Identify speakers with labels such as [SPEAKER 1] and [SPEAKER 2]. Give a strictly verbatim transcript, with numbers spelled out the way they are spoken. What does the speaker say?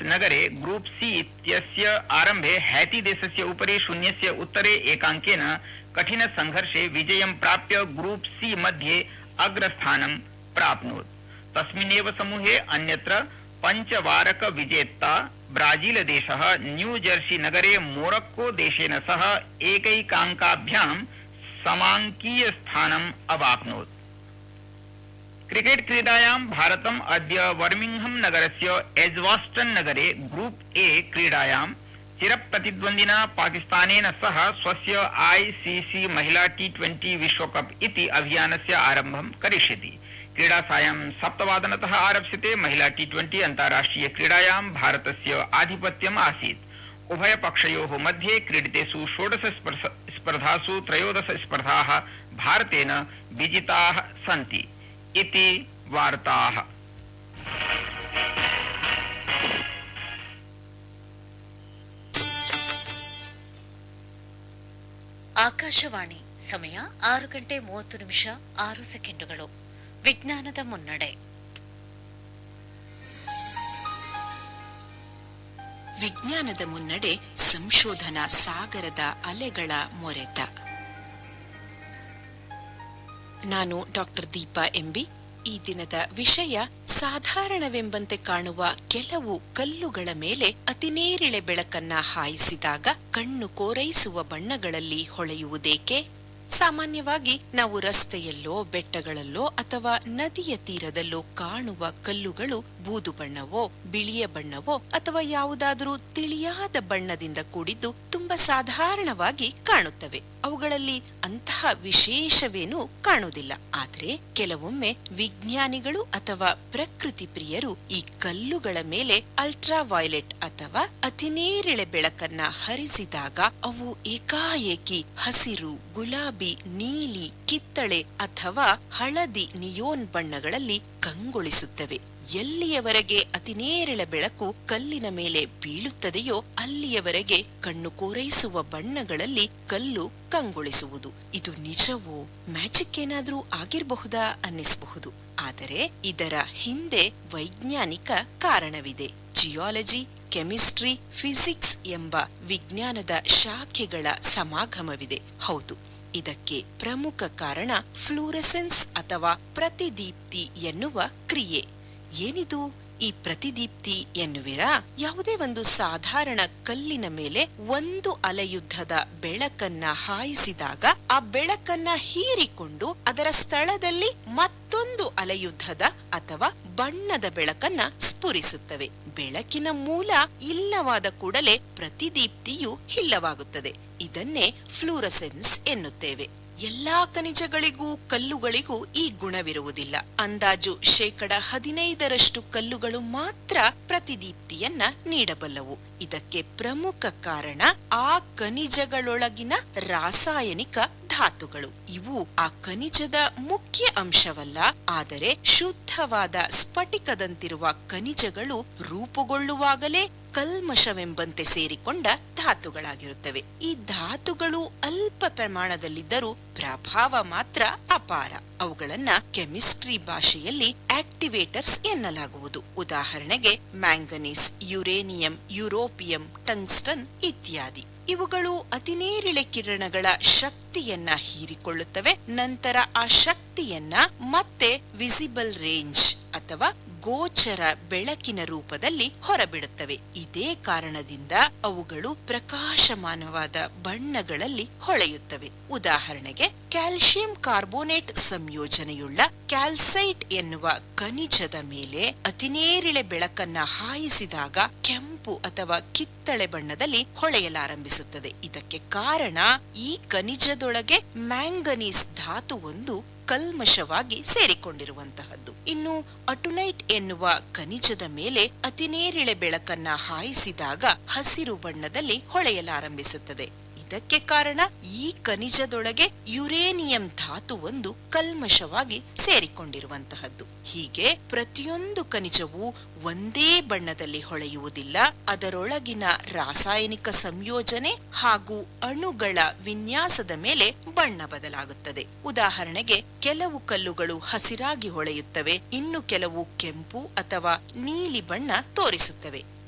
[SPEAKER 1] नगरे group C इत्यस्य आरम्भे हैती देशस्य उपरि शून्यस्य उत्तरे एकाङ्केन कठिन संघर्षे विजयं प्राप्य ग्रुप सी मध्ये अग्रस्थानं प्राप्नोत्। तस्मिन्नेव समूहे अन्यत्र पञ्चवारक विजेता ब्राजील देशः न्यू जर्सी नगरे मोरक्को देशेन सह एकैकाङ्काभ्यां समाङ्कीय स्थानम् अवाप्नोत्। क्रिकेट क्रीडायां भारतम् अद्य बर्मिंघम नगरस्य एज्वास्टन नगरे ग्रुप ए क्रीडायां चिरप्रतिद्वन्द्विना पाकिस्तानेन सह स्वस्य आईसीसी महिला टी ट्वेंटी विश्वकप इति अभियानस्य आरम्भं करिष्यति। क्रीडा सायं सप्तवादनतः आरप्स्यते। महिला टी ट्वेंटी अन्ताराष्ट्रिय क्रीडायां भारतस्य आधिपत्यम् आसीत्। उभयपक्षयोः मध्ये क्रीडितेषु षोडश स्पर्धासु त्रयोदश स्पर्धाः भारतेन विजिताः सन्ति इति वार्ताः।
[SPEAKER 2] ಆಕಾಶವಾಣಿ ಸಮಯ ಆರು ಗಂಟೆ ಮೂವತ್ತು ನಿಮಿಷ ಆರು ಸೆಕೆಂಡುಗಳು. ವಿಜ್ಞಾನದ ಮುನ್ನಡೆ.
[SPEAKER 3] ವಿಜ್ಞಾನದ ಮುನ್ನಡೆ ಸಂಶೋಧನಾ ಸಾಗರದ ಅಲೆಗಳ ಮೊರೆತ. ನಾನು ಡಾಕ್ಟರ್ ದೀಪಾ ಎಂಬಿ. ಈ ದಿನದ ವಿಷಯ ಸಾಧಾರಣವೆಂಬಂತೆ ಕಾಣುವ ಕೆಲವು ಕಲ್ಲುಗಳ ಮೇಲೆ ಅತಿನೇರಿಳೆ ಬೆಳಕನ್ನ ಹಾಯಿಸಿದಾಗ ಕಣ್ಣು ಕೋರೈಸುವ ಬಣ್ಣಗಳಲ್ಲಿ ಹೊಳೆಯುವುದೇಕೆ? ಸಾಮಾನ್ಯವಾಗಿ ನಾವು ರಸ್ತೆಯಲ್ಲೋ ಬೆಟ್ಟಗಳಲ್ಲೋ ಅಥವಾ ನದಿಯ ತೀರದಲ್ಲೋ ಕಾಣುವ ಕಲ್ಲುಗಳು ಬೂದು ಬಣ್ಣವೋ ಬಿಳಿಯ ಬಣ್ಣವೋ ಅಥವಾ ಯಾವುದಾದರೂ ತಿಳಿಯಾದ ಬಣ್ಣದಿಂದ ಕೂಡಿದ್ದು ತುಂಬಾ ಸಾಧಾರಣವಾಗಿ ಕಾಣುತ್ತವೆ. ಅವುಗಳಲ್ಲಿ ಅಂತಹ ವಿಶೇಷವೇನೂ ಕಾಣುವುದಿಲ್ಲ. ಆದರೆ ಕೆಲವೊಮ್ಮೆ ವಿಜ್ಞಾನಿಗಳು ಅಥವಾ ಪ್ರಕೃತಿ ಪ್ರಿಯರು ಈ ಕಲ್ಲುಗಳ ಮೇಲೆ ಅಲ್ಟ್ರಾ ವೈಲೆಟ್ ಅಥವಾ ಅತಿನೇರಿಳೆ ಬೆಳಕನ್ನ ಹರಿಸಿದಾಗ ಅವು ಏಕಾಏಕಿ ಹಸಿರು, ಗುಲಾಬಿ, ನೀಲಿ, ಕಿತ್ತಳೆ ಅಥವಾ ಹಳದಿ ನಿಯೋನ್ ಬಣ್ಣಗಳಲ್ಲಿ ಕಂಗೊಳಿಸುತ್ತವೆ. ಎಲ್ಲಿಯವರೆಗೆ ಅತಿನೇರಳೆ ಬೆಳಕು ಕಲ್ಲಿನ ಮೇಲೆ ಬೀಳುತ್ತದೆಯೋ ಅಲ್ಲಿಯವರೆಗೆ ಕಣ್ಣು ಕೋರೈಸುವ ಬಣ್ಣಗಳಲ್ಲಿ ಕಲ್ಲು ಕಂಗೊಳಿಸುವುದು. ಇದು ನಿಜವೋ, ಮ್ಯಾಜಿಕ್ ಏನಾದ್ರೂ ಆಗಿರಬಹುದಾ ಅನ್ನಿಸಬಹುದು. ಆದರೆ ಇದರ ಹಿಂದೆ ವೈಜ್ಞಾನಿಕ ಕಾರಣವಿದೆ. ಜಿಯಾಲಜಿ, ಕೆಮಿಸ್ಟ್ರಿ, ಫಿಸಿಕ್ಸ್ ಎಂಬ ವಿಜ್ಞಾನದ ಶಾಖೆಗಳ ಸಮಾಗಮವಿದೆ. ಹೌದು, ಇದಕ್ಕೆ ಪ್ರಮುಖ ಕಾರಣ ಫ್ಲೂರೆಸೆನ್ಸ್ ಅಥವಾ ಪ್ರತಿದೀಪ್ತಿ ಎನ್ನುವ ಕ್ರಿಯೆ. ಏನಿದು ಈ ಪ್ರತಿದೀಪ್ತಿ ಎನ್ನುವಿರಾ? ಯಾವುದೇ ಒಂದು ಸಾಧಾರಣ ಕಲ್ಲಿನ ಮೇಲೆ ಒಂದು ಅಲೆಯುದ್ಧದ ಬೆಳಕನ್ನ ಹಾಯಿಸಿದಾಗ ಆ ಬೆಳಕನ್ನ ಹೀರಿಕೊಂಡು ಅದರ ಸ್ಥಳದಲ್ಲಿ ಮತ್ತೊಂದು ಅಲೆಯುದ್ಧದ ಅಥವಾ ಬಣ್ಣದ ಬೆಳಕನ್ನ ಸ್ಫುರಿಸುತ್ತವೆ. ಬೆಳಕಿನ ಮೂಲ ಇಲ್ಲವಾದ ಕೂಡಲೇ ಪ್ರತಿದೀಪ್ತಿಯು ಇಲ್ಲವಾಗುತ್ತದೆ. ಇದನ್ನೇ ಫ್ಲೂರೆಸೆನ್ಸ್ ಎನ್ನುತ್ತೇವೆ. ಎಲ್ಲಾ ಖನಿಜಗಳಿಗೂ ಕಲ್ಲುಗಳಿಗೂ ಈ ಗುಣವಿರುವುದಿಲ್ಲ. ಅಂದಾಜು ಶೇಕಡ ಹದಿನೈದರಷ್ಟು ಕಲ್ಲುಗಳು ಮಾತ್ರ ಪ್ರತಿದೀಪ್ತಿಯನ್ನ ನೀಡಬಲ್ಲವು. ಇದಕ್ಕೆ ಪ್ರಮುಖ ಕಾರಣ ಆ ಖನಿಜಗಳೊಳಗಿನ ರಾಸಾಯನಿಕ ಧಾತುಗಳು. ಇವು ಆ ಖನಿಜದ ಮುಖ್ಯ ಅಂಶವಲ್ಲ, ಆದರೆ ಶುದ್ಧವಾದ ಸ್ಫಟಿಕದಂತಿರುವ ಖನಿಜಗಳು ರೂಪುಗೊಳ್ಳುವಾಗಲೇ ಕಲ್ಮಶವೆಂಬಂತೆ ಸೇರಿಕೊಂಡ ಧಾತುಗಳಾಗಿರುತ್ತವೆ. ಈ ಧಾತುಗಳು ಅಲ್ಪ ಪ್ರಮಾಣದಲ್ಲಿದ್ದರೂ ಪ್ರಭಾವ ಮಾತ್ರ ಅಪಾರ. ಅವುಗಳನ್ನ ಕೆಮಿಸ್ಟ್ರಿ ಭಾಷೆಯಲ್ಲಿ ಆಕ್ಟಿವೇಟರ್ಸ್ ಎನ್ನಲಾಗುವುದು. ಉದಾಹರಣೆಗೆ ಮ್ಯಾಂಗನೀಸ್, ಯುರೇನಿಯಂ, ಯುರೋಪಿಯಂ, ಟಂಗ್ಸ್ಟನ್ ಇತ್ಯಾದಿ. ಇವುಗಳು ಅತಿನೇರಿಳೆ ಕಿರಣಗಳ ಶಕ್ತಿಯನ್ನ ಹೀರಿಕೊಳ್ಳುತ್ತವೆ. ನಂತರ ಆ ಶಕ್ತಿಯನ್ನ ಮತ್ತೆ ವಿಸಿಬಲ್ ರೇಂಜ್ ಅಥವಾ ಗೋಚರ ಬೆಳಕಿನ ರೂಪದಲ್ಲಿ ಹೊರಬಿಡುತ್ತವೆ. ಇದೇ ಕಾರಣದಿಂದ ಅವುಗಳು ಪ್ರಕಾಶಮಾನವಾದ ಬಣ್ಣಗಳಲ್ಲಿ ಹೊಳೆಯುತ್ತವೆ. ಉದಾಹರಣೆಗೆ ಕ್ಯಾಲ್ಸಿಯಂ ಕಾರ್ಬೋನೇಟ್ ಸಂಯೋಜನೆಯುಳ್ಳ ಕ್ಯಾಲ್ಸೈಟ್ ಎನ್ನುವ ಖನಿಜದ ಮೇಲೆ ಅತಿನೇರಿಳೆ ಬೆಳಕನ್ನ ಹಾಯಿಸಿದಾಗ ಕೆಂಪು ಅಥವಾ ಕಿತ್ತಳೆ ಬಣ್ಣದಲ್ಲಿ ಹೊಳೆಯಲಾರಂಭಿಸುತ್ತದೆ. ಇದಕ್ಕೆ ಕಾರಣ ಈ ಖನಿಜದೊಳಗೆ ಮ್ಯಾಂಗನೀಸ್ ಧಾತು ಒಂದು ಕಲ್ಮಶವಾಗಿ ಸೇರಿಕೊಂಡಿರುವಂತಹದ್ದು. ಇನ್ನು ಅಟುನೈಟ್ ಎನ್ನುವ ಖನಿಜದ ಮೇಲೆ ಅತಿನೇರಿಳೆ ಬೆಳಕನ್ನ ಹಾಯಿಸಿದಾಗ ಹಸಿರು ಬಣ್ಣದಲ್ಲಿ ಹೊಳೆಯಲಾರಂಭಿಸುತ್ತದೆ. ಇದಕ್ಕೆ ಕಾರಣ ಈ ಖನಿಜದೊಳಗೆ ಯುರೇನಿಯಂ ಧಾತು ಒಂದು ಕಲ್ಮಶವಾಗಿ ಸೇರಿಕೊಂಡಿರುವಂತಹದ್ದು. ಹೀಗೆ ಪ್ರತಿಯೊಂದು ಖನಿಜವು ಒಂದೇ ಬಣ್ಣದಲ್ಲಿ ಹೊಳೆಯುವುದಿಲ್ಲ. ಅದರೊಳಗಿನ ರಾಸಾಯನಿಕ ಸಂಯೋಜನೆ ಹಾಗೂ ಅಣುಗಳ ವಿನ್ಯಾಸದ ಮೇಲೆ ಬಣ್ಣ ಬದಲಾಗುತ್ತದೆ. ಉದಾಹರಣೆಗೆ ಕೆಲವು ಕಲ್ಲುಗಳು ಹಸಿರಾಗಿ ಹೊಳೆಯುತ್ತವೆ, ಇನ್ನು ಕೆಲವು ಕೆಂಪು ಅಥವಾ ನೀಲಿ ಬಣ್ಣ ತೋರಿಸುತ್ತವೆ.